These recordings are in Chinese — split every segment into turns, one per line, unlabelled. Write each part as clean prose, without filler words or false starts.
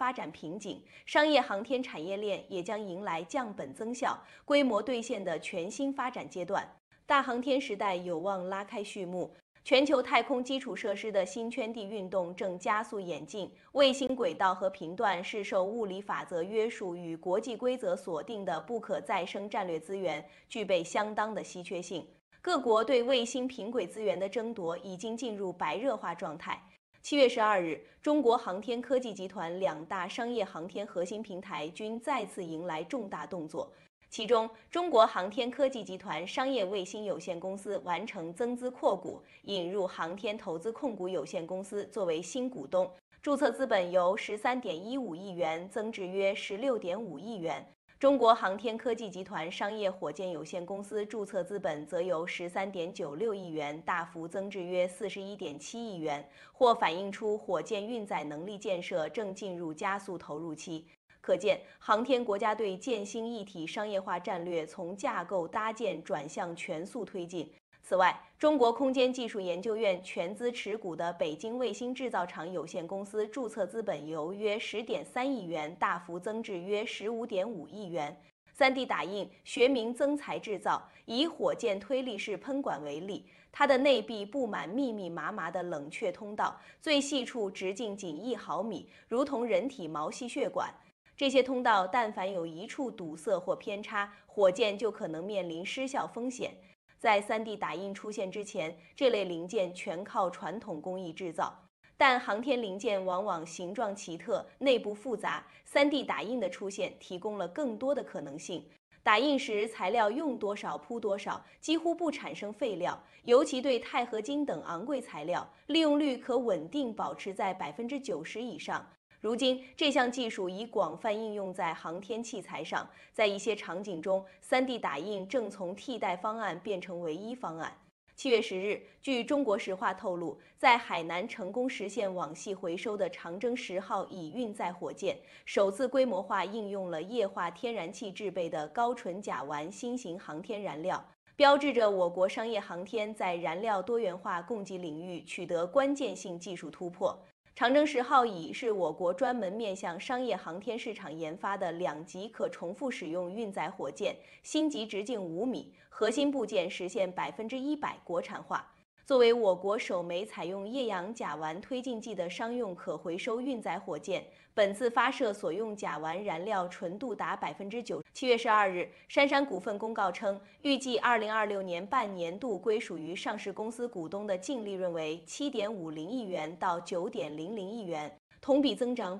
发展瓶颈，商业航天产业链也将迎来降本增效、规模兑现的全新发展阶段。大航天时代有望拉开序幕。全球太空基础设施的新圈地运动正加速演进，卫星轨道和频段是受物理法则约束与国际规则锁定的不可再生战略资源，具备相当的稀缺性。各国对卫星频轨资源的争夺已经进入白热化状态。7月12日，中国航天科技集团两大商业航天核心平台均再次迎来重大动作。其中，中国航天科技集团商业卫星有限公司完成增资扩股，引入航天投资控股有限公司作为新股东，注册资本由13.15亿元增至约16.5亿元。中国航天科技集团商业火箭有限公司注册资本则由13.96亿元大幅增至约41.7亿元，或反映出火箭运载能力建设正进入加速投入期。可见，航天国家队建兴一体商业化战略从架构搭建转向全速推进。此外，中国空间技术研究院全资持股的北京卫星制造厂有限公司注册资本由约10.3亿元大幅增至约15.5亿元。3D 打印学名增材制造，以火箭推力式喷管为例，它的内壁布满密密麻麻的冷却通道，最细处直径仅1毫米，如同人体毛细血管。这些通道但凡有一处堵塞或偏差，火箭就可能面临失效风险。在3D 打印出现之前，这类零件全靠传统工艺制造。但航天零件往往形状奇特，内部复杂，3D 打印的出现提供了更多的可能性。打印时材料用多少铺多少，几乎不产生废料，尤其对钛合金等昂贵材料，利用率可稳定保持在90%以上。如今，这项技术已广泛应用在航天器材上，在一些场景中，3D 打印正从替代方案变成唯一方案。7月10日，据中国石化透露，在海南成功实现网系回收的长征10号乙运载火箭，首次规模化应用了液化天然气制备的高纯甲烷新型航天燃料，标志着我国商业航天在燃料多元化供给领域取得关键性技术突破。长征10号乙是我国专门面向商业航天市场研发的2级可重复使用运载火箭，星级直径5米，核心部件实现100%国产化。作为我国首枚采用液氧甲烷推进剂的商用可回收运载火箭，本次发射所用甲烷燃料纯度达90%。7月12日，杉杉股份公告称，预计2026年半年度归属于上市公司股东的净利润为7.50亿元到9.00亿元，同比增长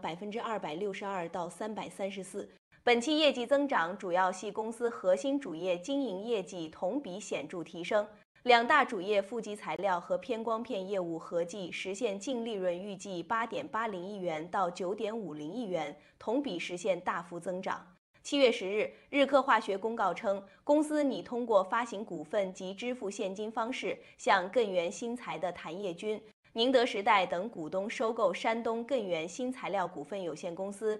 262%到334%。本期业绩增长主要系公司核心主业经营业绩同比显著提升。两大主业负极材料和偏光片业务合计实现净利润预计8.80亿元到9.50亿元，同比实现大幅增长。7月10日，日科化学公告称，公司拟通过发行股份及支付现金方式，向艮元新材的谭业军、宁德时代等股东收购山东艮元新材料股份有限公司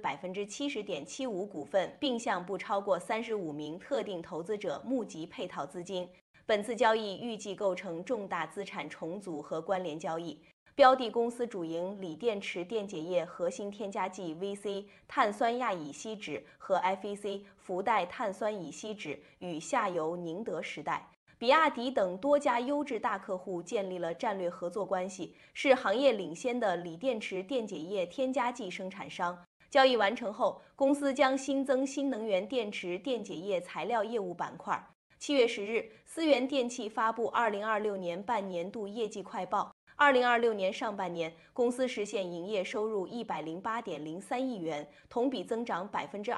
70.75%股份，并向不超过35名特定投资者募集配套资金。本次交易预计构成重大资产重组和关联交易。标的公司主营锂电池电解液核心添加剂 VC 碳酸亚乙烯酯和 FEC 氟代碳酸乙烯酯，与下游宁德时代、比亚迪等多家优质大客户建立了战略合作关系，是行业领先的锂电池电解液添加剂生产商。交易完成后，公司将新增新能源电池电解液材料业务板块。7月10日，思源电器发布2026年半年度业绩快报。2026年上半年，公司实现营业收入108.03亿元，同比增长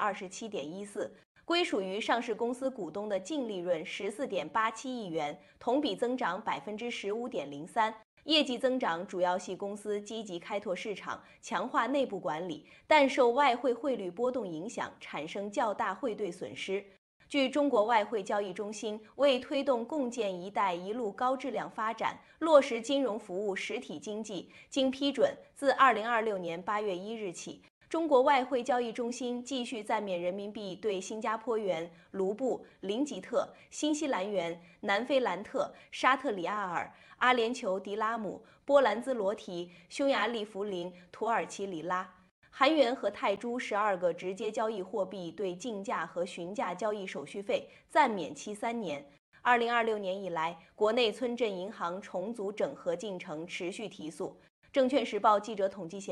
27.14%，归属于上市公司股东的净利润14.87亿元，同比增长15.03%。业绩增长主要系公司积极开拓市场，强化内部管理，但受外汇汇率波动影响，产生较大汇兑损失。据中国外汇交易中心为推动共建“一带一路”高质量发展，落实金融服务实体经济，经批准，自2026年8月1日起，中国外汇交易中心继续暂免人民币对新加坡元、卢布、林吉特、新西兰元、南非兰特、沙特里亚尔、阿联酋迪拉姆、波兰兹罗提、匈牙利福林、土耳其里拉。 韩元和泰铢12个直接交易货币对竞价和询价交易手续费暂免期3年。2026年以来，国内村镇银行重组整合进程持续提速。证券时报记者统计显